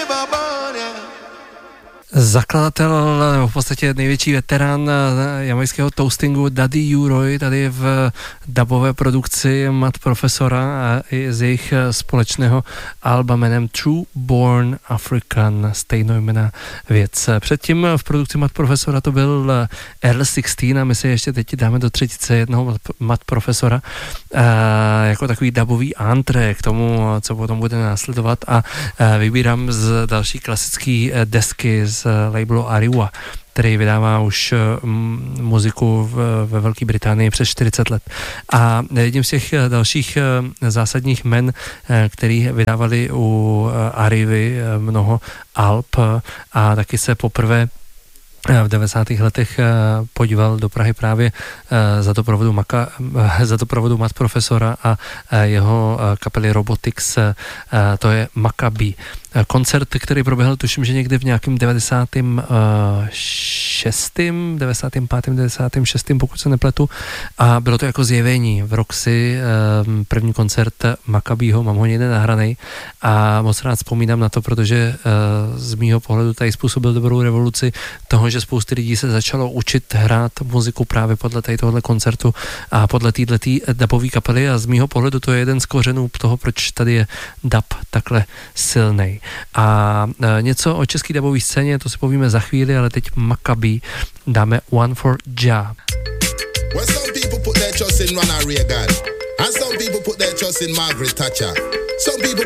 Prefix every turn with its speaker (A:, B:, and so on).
A: Zakladatel, v podstatě největší veterán jamajského toastingu Daddy U-Roy tady v dubové produkci Mat Profesora a i z jejich společného alba jménem True Born African, stejnojmenná věc. Předtím v produkci Mat Profesora to byl Earl 16 a my se ještě teď dáme do třetice jednoho Mat Profesora jako takový dubový antré k tomu, co potom bude následovat a vybírám z další klasické desky z labelu Ariwa, který vydává už muziku ve Velké Británii přes 40 let. A jedním z těch dalších zásadních men, který vydávali u Arivy mnoho alb a taky se poprvé v 90. letech podíval do Prahy právě za doprovodu Mat Profesora a jeho kapely Robotics, to je Maccabi. Koncert, který proběhl, tuším, že někdy v nějakém 96., pokud se nepletu, a bylo to jako zjevení v Roxy, první koncert Maccabiho, mám ho někde nahranej a moc rád vzpomínám na to, protože z mýho pohledu tady způsobil dobrou revoluci toho, že spousty lidí se začalo učit hrát muziku právě podle tohohle koncertu a podle této dubové kapely a z mýho pohledu to je jeden z kořenů toho, proč tady je dub takhle silnej. A něco o české dubové scéně, to si povíme za chvíli, ale teď Maccabi dáme One for Ja.
B: Well, some people put their trust in Ronald Reagan, and some people put their trust in Margaret Thatcher. Some people